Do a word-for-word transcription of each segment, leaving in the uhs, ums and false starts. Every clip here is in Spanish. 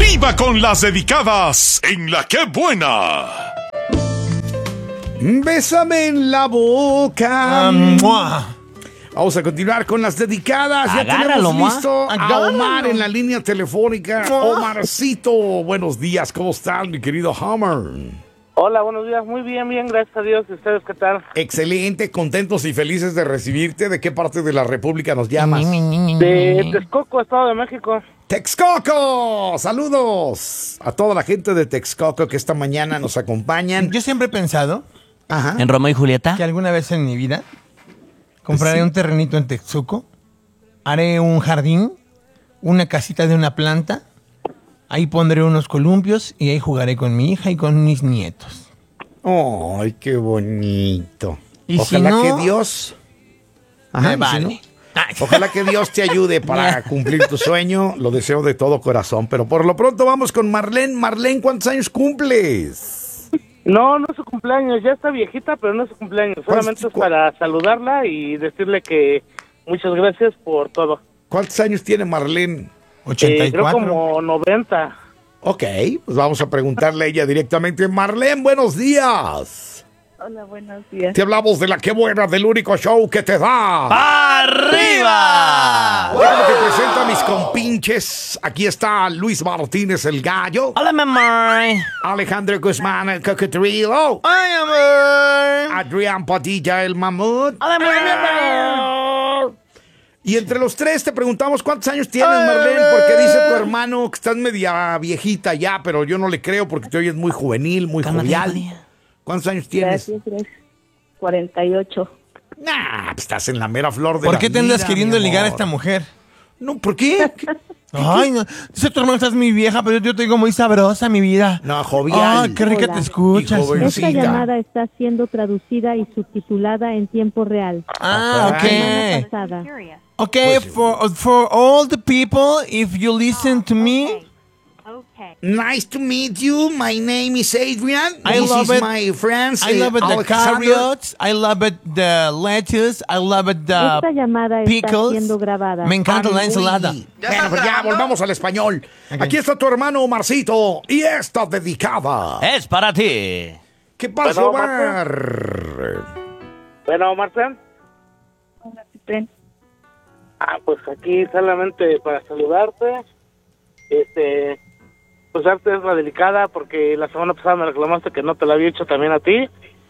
¡Arriba con las dedicadas en La Que Buena! Bésame en la boca. Um, ¡mua! Vamos a continuar con las dedicadas. Ya Agárralo, tenemos listo a Agárralo. Omar en la línea telefónica. Omarcito, buenos días. ¿Cómo estás, mi querido Homer? Hola, buenos días. Muy bien, bien, gracias a Dios. ¿Y ustedes qué tal? Excelente, contentos y felices de recibirte. ¿De qué parte de la República nos llamas? De Texcoco, Estado de México. Texcoco, saludos a toda la gente de Texcoco que esta mañana nos acompañan. Yo siempre he pensado Ajá. ¿En Romeo y Julieta? que alguna vez en mi vida compraré Sí. un terrenito en Texcoco, haré un jardín, una casita de una planta, ahí pondré unos columpios y ahí jugaré con mi hija y con mis nietos. Ay, qué bonito. Y si Ojalá no, que Dios... Ajá, me ¿y si vale. no? Ojalá que Dios te ayude para cumplir tu sueño. Lo deseo de todo corazón. Pero por lo pronto vamos con Marlene. Marlene, ¿cuántos años cumples? No, no es su cumpleaños. Ya está viejita, pero no es su cumpleaños. Solamente es cu- para saludarla y decirle que muchas gracias por todo. ¿Cuántos años tiene Marlene? Eh, creo ochenta y cuatro. como noventa. Ok, pues vamos a preguntarle a ella directamente. Marlene, buenos días. Hola, buenos días. Te hablamos de La Que Buena, del único show que te da. ¡Arriba! Déjame te presento a mis compinches. Aquí está Luis Martínez, el gallo. Hola, mamá. Alejandro Guzmán, el cocodrilo. ¡Ay, amor! Adrián Padilla, el mamut. Hola, mamá. Y entre los tres te preguntamos cuántos años tienes, Marlene, porque dice tu hermano que estás media viejita ya, pero yo no le creo porque te oyes muy juvenil, muy Cálmate, jovial. María. ¿Cuántos años tienes? Gracias, gracias. cuarenta y ocho. Nah, pues estás en la mera flor de ¿Por la qué te andas vida, queriendo mi ligar a amor. esta mujer? No, ¿por qué? Ay, no. Dice tu hermano, estás muy vieja, pero yo te digo muy sabrosa, mi vida. No, jovial. Ay, qué rica Hola. te escuchas. Y joven. Esta Cita. llamada está siendo traducida y subtitulada en tiempo real. Ah, Semana ok. pasada. Okay, Pues, for for all the people, if you listen to me, Nice to meet you. My name is Adrian. I This love is it. my friends. I love it the Alexander. carrots, I love it the lettuce, I love it Esta the llamada está pickles. siendo grabada. Me encanta la ensalada. Uy. Bueno, pues ya volvamos al español. Aquí está tu hermano Omarcito y esta dedicada. Es para ti. ¿Qué pasó, Bueno, Omar? Bueno, Marcel. Ven. Ah, pues aquí solamente para saludarte. Este, pues darte es la delicada porque la semana pasada me reclamaste que no te la había hecho también a ti.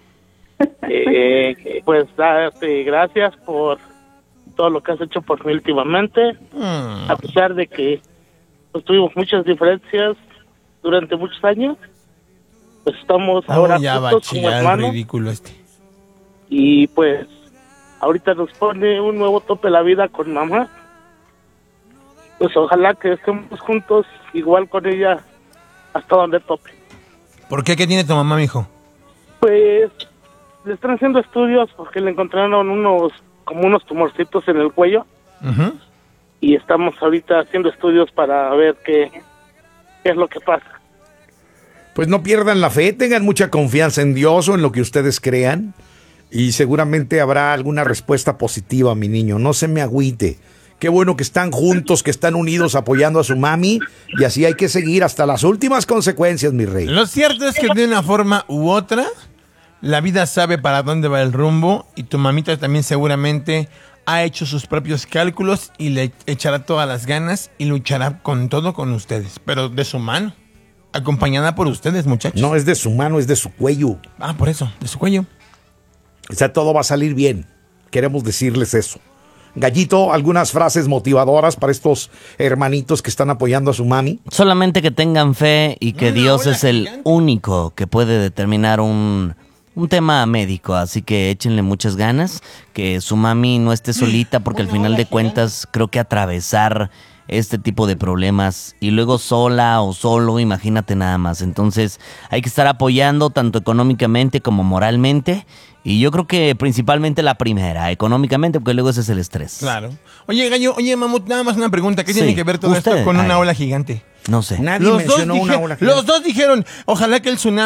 Eh, pues darte gracias por todo lo que has hecho por mí últimamente, Mm. a pesar de que pues, tuvimos muchas diferencias durante muchos años. Pues estamos ahora Oh, ya va a juntos como chillar el hermanos ridículo este. y pues ahorita nos pone un nuevo tope la vida con mamá. Pues ojalá que estemos juntos igual con ella hasta donde tope. ¿Por qué? ¿Qué tiene tu mamá, mijo? Pues le están haciendo estudios porque le encontraron unos como unos tumorcitos en el cuello Ujú. y estamos ahorita haciendo estudios para ver qué, qué es lo que pasa. Pues no pierdan la fe, tengan mucha confianza en Dios o en lo que ustedes crean y seguramente habrá alguna respuesta positiva, mi niño. No se me agüite. Qué bueno que están juntos, que están unidos apoyando a su mami y así hay que seguir hasta las últimas consecuencias, mi rey. Lo cierto es que de una forma u otra, la vida sabe para dónde va el rumbo y tu mamita también seguramente ha hecho sus propios cálculos y le echará todas las ganas y luchará con todo con ustedes, pero de su mano, acompañada por ustedes, muchachos. No es de su mano, es de su cuello. Ah, por eso, de su cuello. O sea, todo va a salir bien. Queremos decirles eso. Gallito, algunas frases motivadoras para estos hermanitos que están apoyando a su mami. Solamente que tengan fe y que Una Dios ola es el gigante. único que puede determinar un, un tema médico. Así que échenle muchas ganas, que su mami no esté solita, porque al final de cuentas creo que atravesar este tipo de problemas y luego sola o solo, imagínate nada más. Entonces hay que estar apoyando tanto económicamente como moralmente. Y yo creo que principalmente la primera, económicamente, porque luego ese es el estrés. Claro. Oye, Gallo, oye, Mamut, nada más una pregunta. ¿Qué Sí, tiene que ver todo usted, esto con una ay. ola gigante? No sé. Nadie Los dos, mencionó una dije- ola los dos dijeron, ojalá que el tsunami,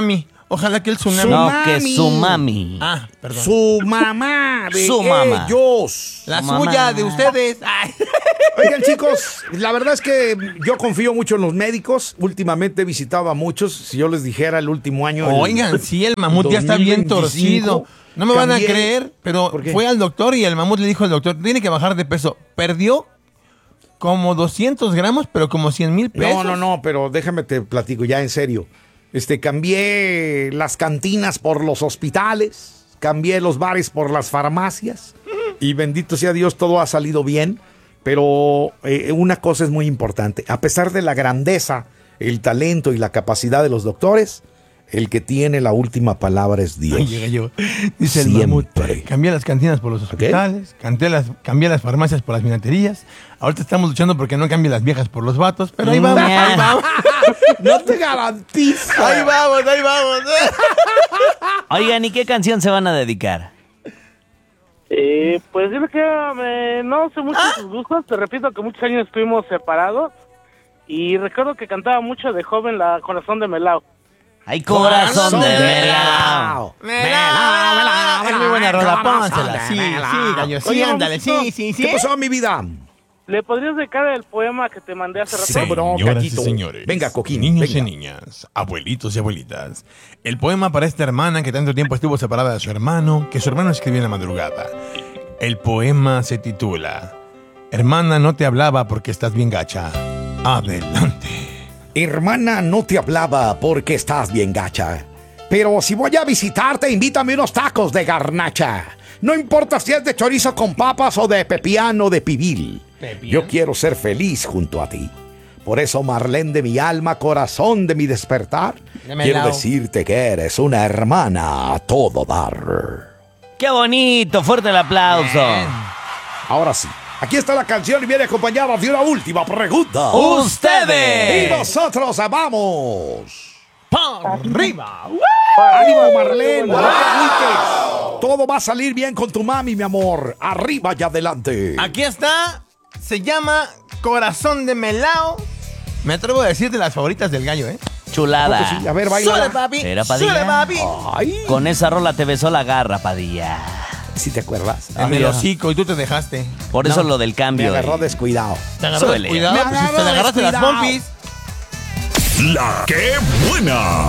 Ojalá que el tsunami... No, Su que mami. su mami. Ah, perdón. Su mamá de Su mamá. ellos. La su suya, mamá. de ustedes. Ay. Oigan, chicos, la verdad es que yo confío mucho en los médicos. Últimamente he visitado a muchos. Si yo les dijera el último año... el- Oigan, sí, el mamut ya está bien dos mil veinticinco, torcido. No me van a cambié- creer, pero ¿Por qué? fue al doctor y el mamut le dijo al doctor, tiene que bajar de peso. Perdió como doscientos gramos, pero como cien mil pesos. No, no, no, pero déjame te platico ya en serio. Este, cambié las cantinas por los hospitales, cambié los bares por las farmacias y bendito sea Dios, todo ha salido bien. Pero eh, una cosa es muy importante. A pesar de la grandeza, el talento y la capacidad de los doctores, el que tiene la última palabra es Dios. Ahí llega yo. Dice el Siempre. mamut. Cambié las cantinas por los hospitales, cambié las, cambié las farmacias por las minaterías. Ahorita estamos luchando porque no cambie las viejas por los vatos, pero ahí vamos, Ña. ahí vamos. No te garantizo. Ahí vamos, ahí vamos. Oigan, ¿y qué canción se van a dedicar? Eh, pues dile que eh, no sé mucho sus gustos. Te repito que muchos años estuvimos separados. Y recuerdo que cantaba mucho de joven la Corazón de Melao. ¡Ay, corazón de melao! Melao, melao. Es muy buena rola, pónsela. Sí, Melao. sí, gallo. Sí, Oye, ándale, sí, mamutito, sí, sí. ¿Qué pasó, mi vida? ¿Le podrías dedicar el poema que te mandé hace rato? Sí. Bro, Señoras y Caquito. señores, Venga, Coquín, niños venga. y niñas, abuelitos y abuelitas, el poema para esta hermana que tanto tiempo estuvo separada de su hermano, que su hermano escribió en la madrugada. El poema se titula Hermana, no te hablaba porque estás bien gacha. Adelante. Hermana, no te hablaba porque estás bien gacha. Pero si voy a visitarte, invítame unos tacos de garnacha. No importa si es de chorizo con papas o de pepiano de pibil. Yo quiero ser feliz junto a ti. Por eso, Marlene de mi alma, corazón de mi despertar, Dame quiero lao. decirte que eres una hermana a todo dar. ¡Qué bonito! ¡Fuerte el aplauso! Ahora sí, aquí está la canción y viene acompañada de una última pregunta. ¡Ustedes! Y nosotros vamos. ¡Pam! ¡Arriba! ¡Ánimo, Marlene! ¡No te agüites! Todo va a salir bien con tu mami, mi amor. Arriba y adelante. Aquí está. Se llama Corazón de Melao. Me atrevo a decir de las favoritas del gallo, ¿eh? Chulada. Sí, a ver, ¡Sule, baila. papi! Era Padilla. ¡Sule, papi! Ay, Con esa rola te besó la garra, Padilla. si te acuerdas. En el Mira. hocico y tú te dejaste. Por eso No, lo del Me cambio. agarró eh. descuidado. Te agarró Súbele. descuidado, Me pues si agarró te le agarraste las descuidado. pompis. La que buena.